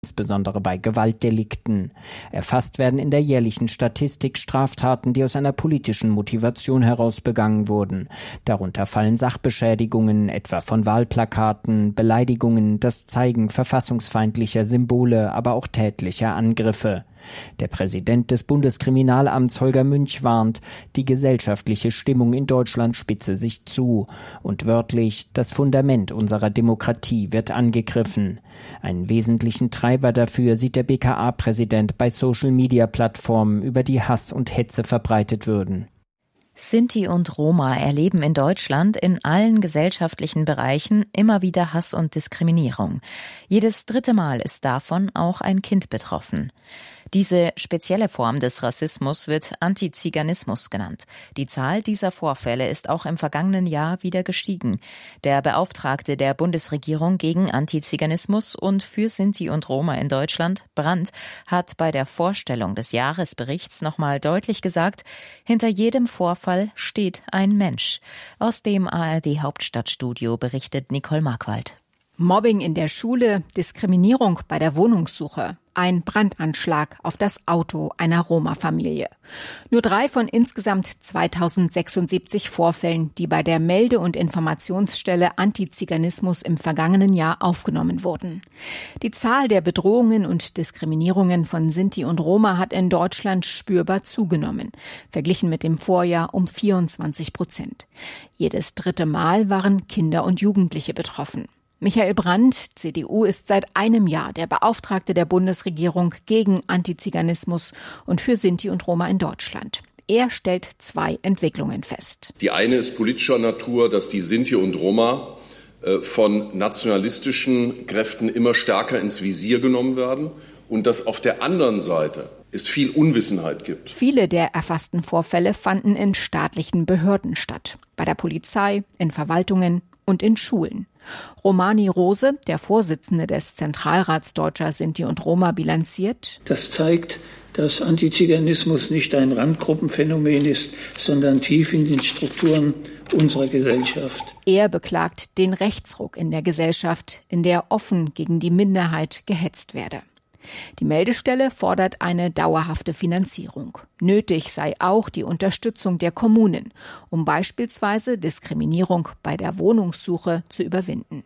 insbesondere bei Gewaltdelikten. Erfasst werden in der jährlichen Statistik Straftaten, die aus einer politischen Motivation heraus begangen wurden. Darunter fallen Sachbeschädigungen, etwa von Wahlplakaten, Beleidigungen, das Zeigen verfassungsfeindlicher Symbole, aber auch tätlicher Angriffe. Der Präsident des Bundeskriminalamts Holger Münch warnt, die gesellschaftliche Stimmung in Deutschland spitze sich zu und wörtlich, das Fundament unserer Demokratie wird angegriffen. Einen wesentlichen Treiber dafür sieht der BKA-Präsident bei Social-Media-Plattformen, über die Hass und Hetze verbreitet würden. Sinti und Roma erleben in Deutschland in allen gesellschaftlichen Bereichen immer wieder Hass und Diskriminierung. Jedes dritte Mal ist davon auch ein Kind betroffen. Diese spezielle Form des Rassismus wird Antiziganismus genannt. Die Zahl dieser Vorfälle ist auch im vergangenen Jahr wieder gestiegen. Der Beauftragte der Bundesregierung gegen Antiziganismus und für Sinti und Roma in Deutschland, Brandt, hat bei der Vorstellung des Jahresberichts nochmal deutlich gesagt, hinter jedem Vorfall steht ein Mensch. Aus dem ARD-Hauptstadtstudio berichtet Nicole Markwald. Mobbing in der Schule, Diskriminierung bei der Wohnungssuche, ein Brandanschlag auf das Auto einer Roma-Familie. Nur 3 von insgesamt 2076 Vorfällen, die bei der Melde- und Informationsstelle Antiziganismus im vergangenen Jahr aufgenommen wurden. Die Zahl der Bedrohungen und Diskriminierungen von Sinti und Roma hat in Deutschland spürbar zugenommen, verglichen mit dem Vorjahr um 24%. Jedes dritte Mal waren Kinder und Jugendliche betroffen. Michael Brandt, CDU, ist seit einem Jahr der Beauftragte der Bundesregierung gegen Antiziganismus und für Sinti und Roma in Deutschland. Er stellt 2 Entwicklungen fest. Die eine ist politischer Natur, dass die Sinti und Roma von nationalistischen Kräften immer stärker ins Visier genommen werden und dass auf der anderen Seite es viel Unwissenheit gibt. Viele der erfassten Vorfälle fanden in staatlichen Behörden statt, bei der Polizei, in Verwaltungen und in Schulen. Romani Rose, der Vorsitzende des Zentralrats Deutscher Sinti und Roma, bilanziert: Das zeigt, dass Antiziganismus nicht ein Randgruppenphänomen ist, sondern tief in den Strukturen unserer Gesellschaft. Er beklagt den Rechtsruck in der Gesellschaft, in der offen gegen die Minderheit gehetzt werde. Die Meldestelle fordert eine dauerhafte Finanzierung. Nötig sei auch die Unterstützung der Kommunen, um beispielsweise Diskriminierung bei der Wohnungssuche zu überwinden.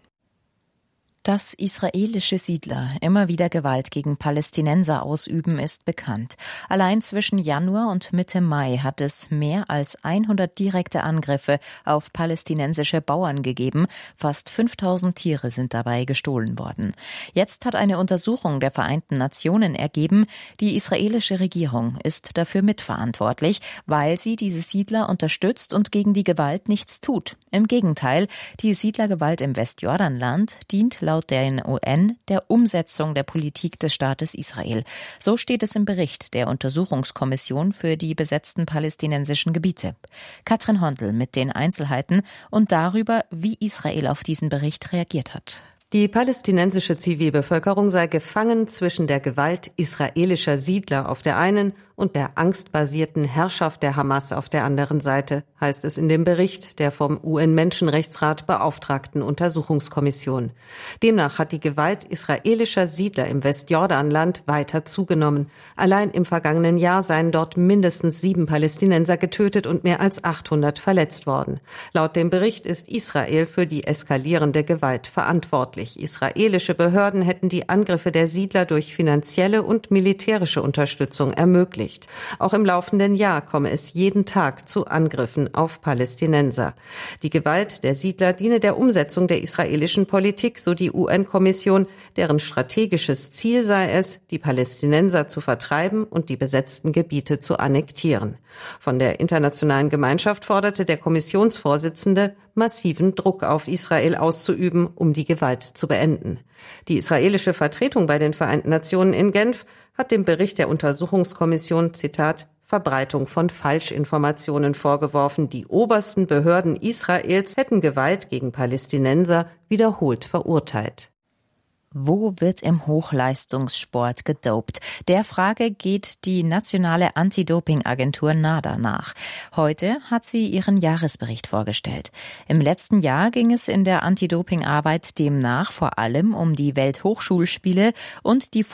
Dass israelische Siedler immer wieder Gewalt gegen Palästinenser ausüben, ist bekannt. Allein zwischen Januar und Mitte Mai hat es mehr als 100 direkte Angriffe auf palästinensische Bauern gegeben. Fast 5000 Tiere sind dabei gestohlen worden. Jetzt hat eine Untersuchung der Vereinten Nationen ergeben, die israelische Regierung ist dafür mitverantwortlich, weil sie diese Siedler unterstützt und gegen die Gewalt nichts tut. Im Gegenteil, die Siedlergewalt im Westjordanland dient laut der UN der Umsetzung der Politik des Staates Israel. So steht es im Bericht der Untersuchungskommission für die besetzten palästinensischen Gebiete. Katrin Hondl mit den Einzelheiten und darüber, wie Israel auf diesen Bericht reagiert hat. Die palästinensische Zivilbevölkerung sei gefangen zwischen der Gewalt israelischer Siedler auf der einen und der angstbasierten Herrschaft der Hamas auf der anderen Seite, heißt es in dem Bericht der vom UN-Menschenrechtsrat beauftragten Untersuchungskommission. Demnach hat die Gewalt israelischer Siedler im Westjordanland weiter zugenommen. Allein im vergangenen Jahr seien dort mindestens 7 Palästinenser getötet und mehr als 800 verletzt worden. Laut dem Bericht ist Israel für die eskalierende Gewalt verantwortlich. Israelische Behörden hätten die Angriffe der Siedler durch finanzielle und militärische Unterstützung ermöglicht. Auch im laufenden Jahr komme es jeden Tag zu Angriffen auf Palästinenser. Die Gewalt der Siedler diene der Umsetzung der israelischen Politik, so die UN-Kommission, deren strategisches Ziel sei es, die Palästinenser zu vertreiben und die besetzten Gebiete zu annektieren. Von der internationalen Gemeinschaft forderte der Kommissionsvorsitzende, massiven Druck auf Israel auszuüben, um die Gewalt zu beenden. Die israelische Vertretung bei den Vereinten Nationen in Genf hat dem Bericht der Untersuchungskommission, Zitat, Verbreitung von Falschinformationen vorgeworfen. Die obersten Behörden Israels hätten Gewalt gegen Palästinenser wiederholt verurteilt. Wo wird im Hochleistungssport gedopt? Der Frage geht die nationale Anti-Doping-Agentur NADA nach. Heute hat sie ihren Jahresbericht vorgestellt. Im letzten Jahr ging es in der Anti-Doping-Arbeit demnach vor allem um die Welthochschulspiele und die